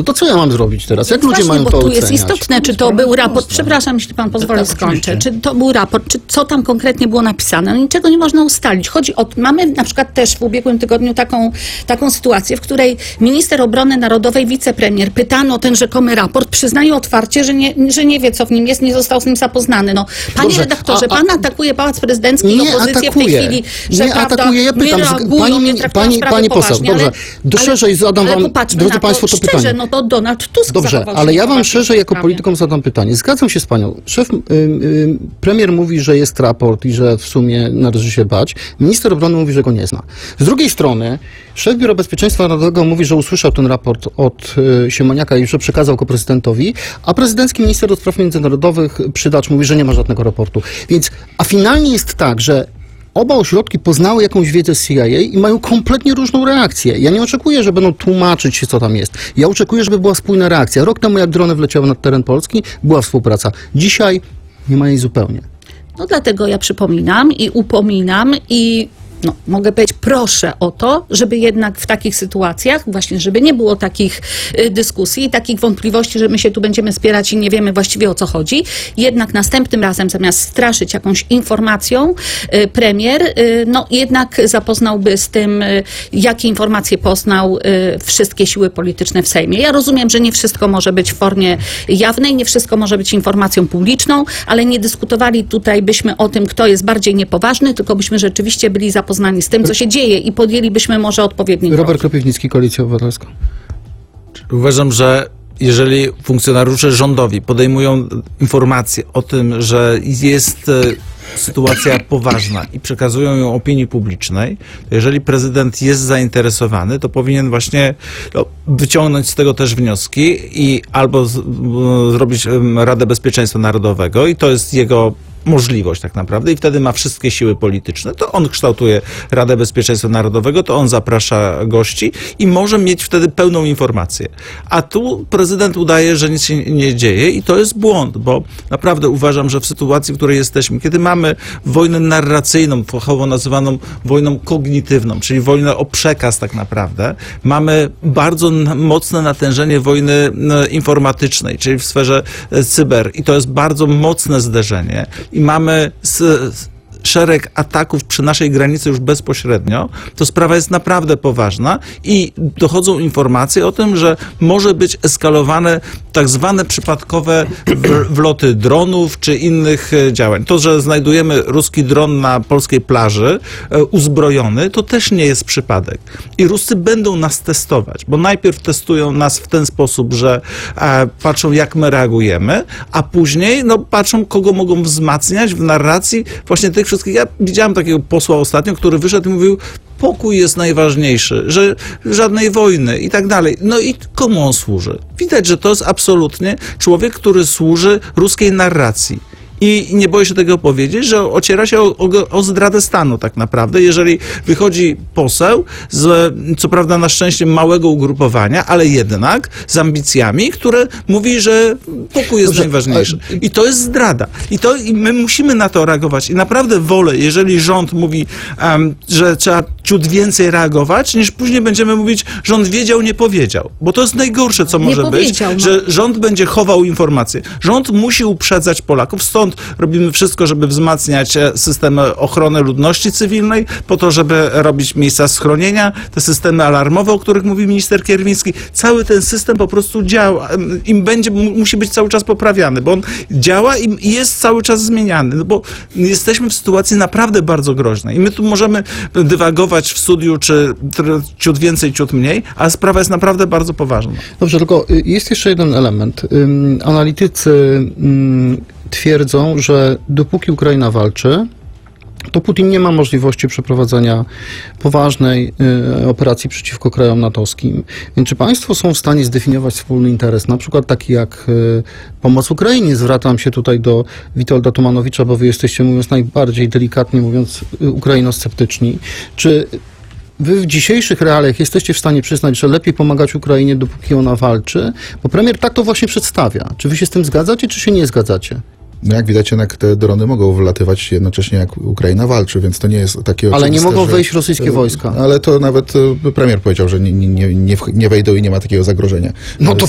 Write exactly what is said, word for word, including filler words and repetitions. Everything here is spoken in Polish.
to co ja mam zrobić teraz? Jak Właśnie, ludzie mają bo to tu oceniać? jest istotne, czy to był raport, przepraszam, jeśli pan pozwoli, tak, skończę, oczywiście. czy to był raport, czy co tam konkretnie było napisane, no niczego nie można ustalić. Chodzi o, mamy na przykład też w ubiegłym tygodniu taką, taką sytuację, w której minister obrony narodowej, wicepremier, pytano o ten rzekomy raport, przyznaje otwarcie, że nie, że nie wie, co w nim jest, nie został z nim zapoznany. No, panie Dobrze, redaktorze, a- a- pan atakuje Pałac Prezydencki i Nie opozycję atakuję. w tej chwili, że Nie prawda, atakuję, ja pytam, nie z- reagują, pani- nie traktują pani- sprawy pani poseł, poważnie, dobrze, ale, do ale, szerzej zadam ale wam, popatrzmy drodzy na to państwo, to szczerze, pytanie. no to Donald Tusk Dobrze, zachował się ale ja wam poważnie w szczerze tej jako sprawie. politykom zadam pytanie. Zgadzam się z panią. Szef, y, y, premier mówi, że jest raport i że w sumie należy się bać. Minister obrony mówi, że go nie zna. Z drugiej strony szef Biura Bezpieczeństwa Narodowego mówi, że usłyszał ten raport od y, Siemoniaka i że przekazał go prezydentowi, a prezydencki minister do spraw międzynarodowych Przydacz mówi, że nie ma żadnego raportu. Więc, a finalnie jest tak, że oba ośrodki poznały jakąś wiedzę z C I A i mają kompletnie różną reakcję. Ja nie oczekuję, że będą tłumaczyć się, co tam jest. Ja oczekuję, żeby była spójna reakcja. Rok temu, jak drony wleciały nad teren Polski, była współpraca. Dzisiaj nie ma jej zupełnie. No dlatego ja przypominam i upominam i no, mogę powiedzieć, proszę o to, żeby jednak w takich sytuacjach, właśnie żeby nie było takich y, dyskusji i takich wątpliwości, że my się tu będziemy spierać i nie wiemy właściwie o co chodzi. Jednak następnym razem zamiast straszyć jakąś informacją, y, premier y, no jednak zapoznałby z tym, y, jakie informacje poznał y, wszystkie siły polityczne w Sejmie. Ja rozumiem, że nie wszystko może być w formie jawnej, nie wszystko może być informacją publiczną, ale nie dyskutowali tutaj byśmy o tym, kto jest bardziej niepoważny, tylko byśmy rzeczywiście byli zapoznani z tym, co się dzieje i podjęlibyśmy może odpowiedni krok. Robert Kropiwnicki, Koalicja Obywatelska. Uważam, że jeżeli funkcjonariusze rządowi podejmują informacje o tym, że jest e, sytuacja poważna i przekazują ją opinii publicznej, to jeżeli prezydent jest zainteresowany, to powinien właśnie no, wyciągnąć z tego też wnioski i albo z, m, zrobić em, Radę Bezpieczeństwa Narodowego i to jest jego możliwość tak naprawdę i wtedy ma wszystkie siły polityczne. To on kształtuje Radę Bezpieczeństwa Narodowego, to on zaprasza gości i może mieć wtedy pełną informację. A tu prezydent udaje, że nic się nie dzieje i to jest błąd, bo naprawdę uważam, że w sytuacji, w której jesteśmy, kiedy mamy wojnę narracyjną, fachowo nazywaną wojną kognitywną, czyli wojnę o przekaz tak naprawdę, mamy bardzo n- mocne natężenie wojny n- informatycznej, czyli w sferze e, cyber i to jest bardzo mocne zderzenie. I mamy s, s, szereg ataków przy naszej granicy już bezpośrednio, to sprawa jest naprawdę poważna i dochodzą informacje o tym, że może być eskalowane tak zwane przypadkowe w, wloty dronów czy innych e, działań. To, że znajdujemy ruski dron na polskiej plaży e, uzbrojony, to też nie jest przypadek. I Ruscy będą nas testować, bo najpierw testują nas w ten sposób, że e, patrzą, jak my reagujemy, a później no, patrzą, kogo mogą wzmacniać w narracji właśnie tych wszystkich. Ja widziałem takiego posła ostatnio, który wyszedł i mówił, pokój jest najważniejszy, że żadnej wojny i tak dalej. No i komu on służy? Widać, że to jest absolutnie człowiek, który służy ruskiej narracji. I nie boję się tego powiedzieć, że ociera się o, o, o zdradę stanu tak naprawdę, jeżeli wychodzi poseł z, co prawda na szczęście małego ugrupowania, ale jednak z ambicjami, które mówi, że pokój jest Dobrze, najważniejszy. I to jest zdrada. I, to, I my musimy na to reagować. I naprawdę wolę, jeżeli rząd mówi, um, że trzeba ciut więcej reagować, niż później będziemy mówić, rząd wiedział, nie powiedział. Bo to jest najgorsze, co Nie może być, powiedział, no. że rząd będzie chował informacje. Rząd musi uprzedzać Polaków, stąd robimy wszystko, żeby wzmacniać system ochrony ludności cywilnej, po to, żeby robić miejsca schronienia, te systemy alarmowe, o których mówi minister Kierwiński. Cały ten system po prostu działa. Im będzie, musi być cały czas poprawiany, bo on działa i jest cały czas zmieniany, no bo jesteśmy w sytuacji naprawdę bardzo groźnej. I my tu możemy dywagować w studiu, czy ciut więcej, ciut mniej, ale sprawa jest naprawdę bardzo poważna. Dobrze, tylko jest jeszcze jeden element. Analitycy twierdzą, że dopóki Ukraina walczy, to Putin nie ma możliwości przeprowadzenia poważnej y, operacji przeciwko krajom natowskim. Więc czy państwo są w stanie zdefiniować wspólny interes, na przykład taki jak y, pomoc Ukrainie? Zwracam się tutaj do Witolda Tumanowicza, bo wy jesteście, mówiąc najbardziej delikatnie mówiąc, y, ukrainosceptyczni. Czy wy w dzisiejszych realiach jesteście w stanie przyznać, że lepiej pomagać Ukrainie, dopóki ona walczy? Bo premier tak to właśnie przedstawia. Czy wy się z tym zgadzacie, czy się nie zgadzacie? No jak widać, jednak te drony mogą wylatywać jednocześnie jak Ukraina walczy, więc to nie jest takie oczywiste. Ale nie mogą że, wejść rosyjskie wojska. Ale to nawet premier powiedział, że nie, nie, nie, nie wejdą i nie ma takiego zagrożenia. No to